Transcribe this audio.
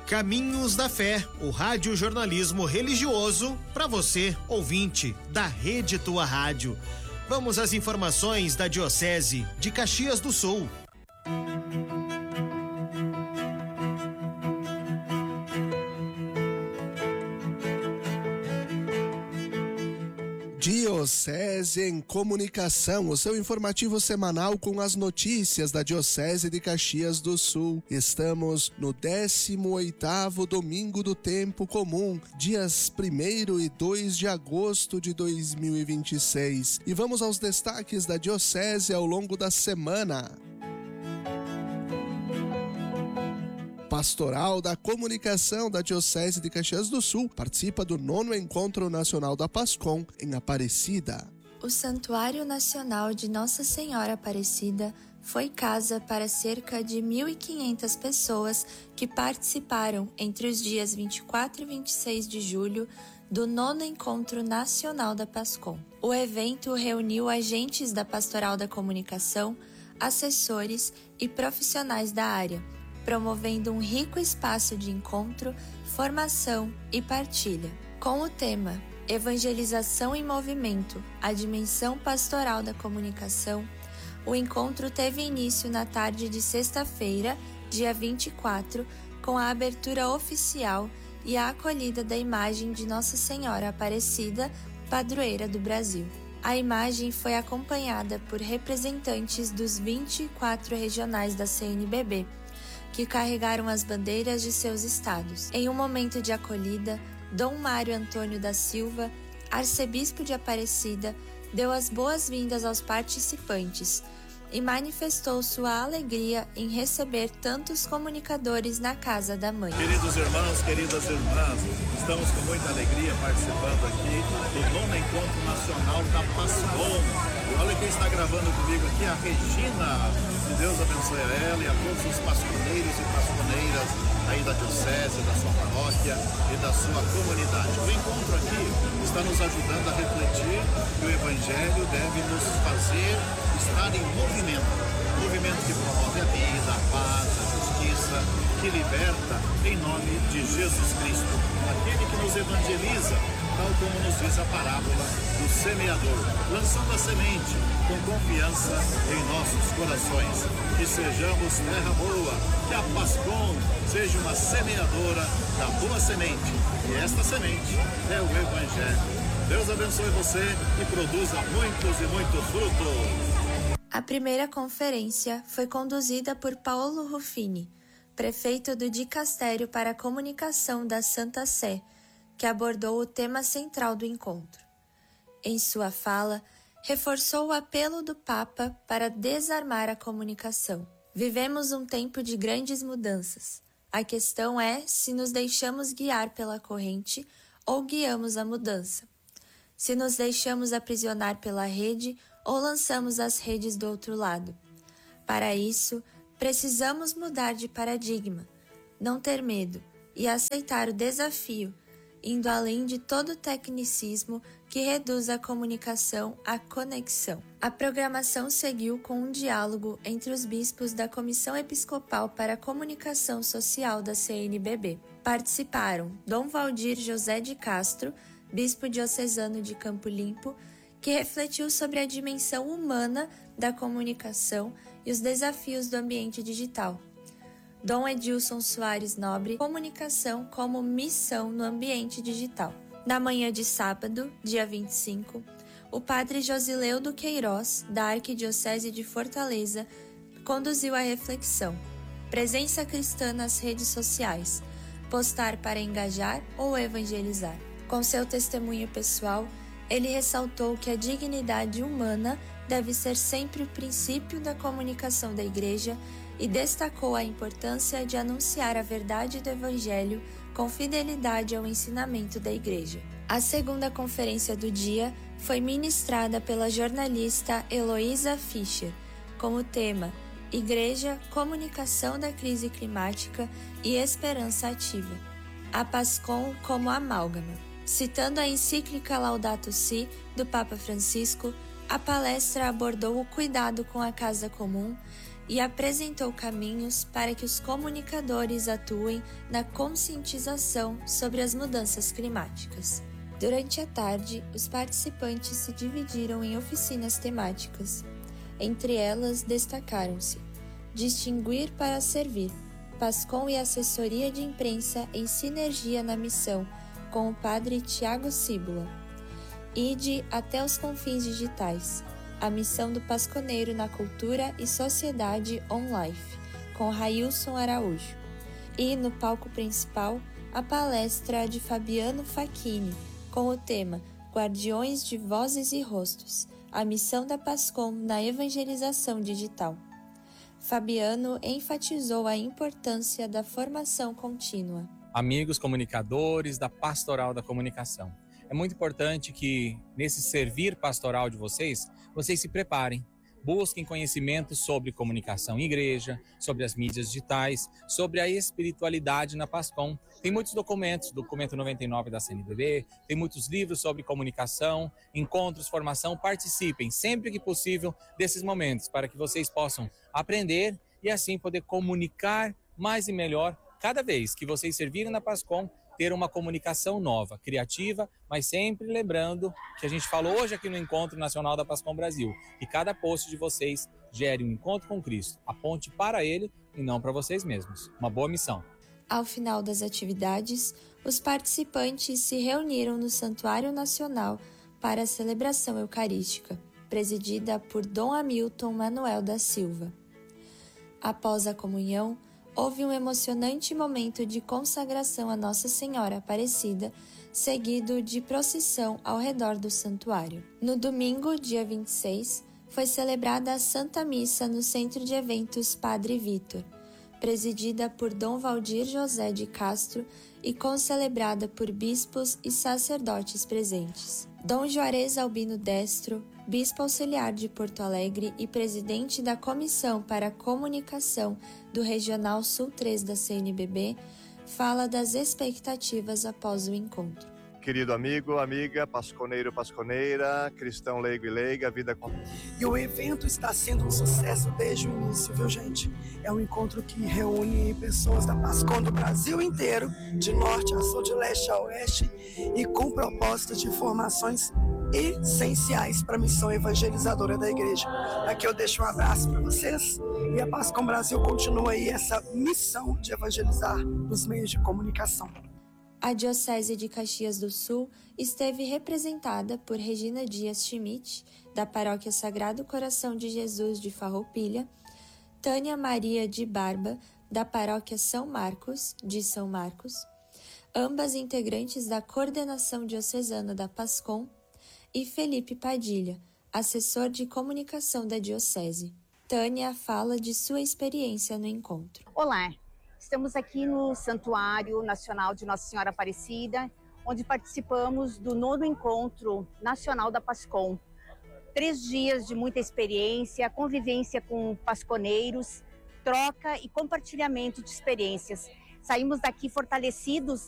Caminhos da Fé, o radiojornalismo religioso para você, ouvinte da Rede Tua Rádio. Vamos às informações da Diocese de Caxias do Sul. Diocese em Comunicação, o seu informativo semanal com as notícias da Diocese de Caxias do Sul. Estamos no 18º domingo do tempo comum, dias 1º e 2 de agosto de 2026. E vamos aos destaques da Diocese ao longo da semana. Pastoral da Comunicação da Diocese de Caxias do Sul participa do 9º Encontro Nacional da PASCOM em Aparecida. O Santuário Nacional de Nossa Senhora Aparecida foi casa para cerca de 1.500 pessoas que participaram entre os dias 24 e 26 de julho do 9º Encontro Nacional da PASCOM. O evento reuniu agentes da Pastoral da Comunicação, assessores e profissionais da área, promovendo um rico espaço de encontro, formação e partilha. Com o tema Evangelização em Movimento, a dimensão pastoral da comunicação, o encontro teve início na tarde de sexta-feira, dia 24, com a abertura oficial e a acolhida da imagem de Nossa Senhora Aparecida, padroeira do Brasil. A imagem foi acompanhada por representantes dos 24 regionais da CNBB, que carregaram as bandeiras de seus estados. Em um momento de acolhida, Dom Mário Antônio da Silva, arcebispo de Aparecida, deu as boas-vindas aos participantes e manifestou sua alegria em receber tantos comunicadores na casa da mãe. Queridos irmãos, queridas irmãs, estamos com muita alegria participando aqui do 9º Encontro Nacional da PASCOM. Olha quem está gravando comigo aqui, a Regina. Que Deus abençoe a ela e a todos os pasconeiros e pasconeiras aí da Diocese, da sua paróquia e da sua comunidade. O encontro aqui está nos ajudando a refletir que o Evangelho deve nos fazer estar em movimento. Movimento que promove a vida, a paz, a justiça, que liberta em nome de Jesus Cristo. Aquele que nos evangeliza, tal como nos diz a parábola do semeador, lançando a semente com confiança em nossos corações. Que sejamos terra boa, que a PASCOM seja uma semeadora da boa semente. E esta semente é o Evangelho. Deus abençoe você e produza muitos e muitos frutos. A primeira conferência foi conduzida por Paulo Ruffini, prefeito do Dicastério para a Comunicação da Santa Sé, que abordou o tema central do encontro. Em sua fala, reforçou o apelo do Papa para desarmar a comunicação. Vivemos um tempo de grandes mudanças. A questão é se nos deixamos guiar pela corrente ou guiamos a mudança. Se nos deixamos aprisionar pela rede ou lançamos as redes do outro lado. Para isso, precisamos mudar de paradigma, não ter medo e aceitar o desafio, indo além de todo tecnicismo que reduz a comunicação à conexão. A programação seguiu com um diálogo entre os bispos da Comissão Episcopal para a Comunicação Social da CNBB. Participaram Dom Valdir José de Castro, bispo diocesano de Campo Limpo, que refletiu sobre a dimensão humana da comunicação e os desafios do ambiente digital. Dom Edilson Soares Nobre, comunicação como missão no ambiente digital. Na manhã de sábado, dia 25, o padre Josileudo Queiroz, da Arquidiocese de Fortaleza, conduziu a reflexão. Presença cristã nas redes sociais, postar para engajar ou evangelizar. Com seu testemunho pessoal, ele ressaltou que a dignidade humana deve ser sempre o princípio da comunicação da Igreja e destacou a importância de anunciar a verdade do Evangelho com fidelidade ao ensinamento da Igreja. A segunda conferência do dia foi ministrada pela jornalista Heloísa Fischer, com o tema Igreja, Comunicação da Crise Climática e Esperança Ativa. A PASCOM como amálgama. Citando a encíclica Laudato Si, do Papa Francisco, a palestra abordou o cuidado com a casa comum e apresentou caminhos para que os comunicadores atuem na conscientização sobre as mudanças climáticas. Durante a tarde, os participantes se dividiram em oficinas temáticas. Entre elas, destacaram-se Distinguir para Servir, PASCOM e Assessoria de Imprensa em Sinergia na Missão, com o padre Tiago Cíbula. Ide até os confins digitais, a missão do pasconeiro na cultura e sociedade on-life, com Railson Araújo. E, no palco principal, a palestra de Fabiano Facchini, com o tema Guardiões de Vozes e Rostos, a missão da PASCOM na evangelização digital. Fabiano enfatizou a importância da formação contínua. Amigos comunicadores da Pastoral da Comunicação, é muito importante que nesse servir pastoral de vocês se preparem, busquem conhecimento sobre comunicação em igreja, sobre as mídias digitais, sobre a espiritualidade na PASCOM. Tem muitos documentos, documento 99 da CNBB, tem muitos livros sobre comunicação, encontros, formação. Participem sempre que possível desses momentos para que vocês possam aprender e assim poder comunicar mais e melhor cada vez que vocês servirem na PASCOM, ter uma comunicação nova, criativa, mas sempre lembrando que a gente falou hoje aqui no Encontro Nacional da PASCOM Brasil, que cada post de vocês gere um encontro com Cristo, aponte para Ele e não para vocês mesmos. Uma boa missão. Ao final das atividades, os participantes se reuniram no Santuário Nacional para a celebração eucarística, presidida por Dom Hamilton Manuel da Silva. Após a comunhão, houve um emocionante momento de consagração a Nossa Senhora Aparecida, seguido de procissão ao redor do santuário. No domingo, dia 26, foi celebrada a Santa Missa no Centro de Eventos Padre Vitor, presidida por Dom Valdir José de Castro e concelebrada por bispos e sacerdotes presentes. Dom Juarez Albino Destro, bispo auxiliar de Porto Alegre e presidente da Comissão para a Comunicação do Regional Sul 3 da CNBB, fala das expectativas após o encontro. Querido amigo, amiga, pasconeiro, pasconeira, cristão leigo e leiga, vida com... E o evento está sendo um sucesso desde o início, viu, gente? É um encontro que reúne pessoas da PASCOM do Brasil inteiro, de norte a sul, de leste a oeste, e com propósitos de formações essenciais para a missão evangelizadora da igreja. Aqui eu deixo um abraço para vocês, e a PASCOM Brasil continua aí essa missão de evangelizar nos meios de comunicação. A Diocese de Caxias do Sul esteve representada por Regina Dias Schmidt, da Paróquia Sagrado Coração de Jesus de Farroupilha, Tânia Maria de Barba, da Paróquia São Marcos, de São Marcos, ambas integrantes da Coordenação Diocesana da PASCOM, e Felipe Padilha, assessor de comunicação da Diocese. Tânia fala de sua experiência no encontro. Olá! Estamos aqui no Santuário Nacional de Nossa Senhora Aparecida, onde participamos do 9º Encontro Nacional da PASCOM. 3 dias de muita experiência, convivência com pasconeiros, troca e compartilhamento de experiências. Saímos daqui fortalecidos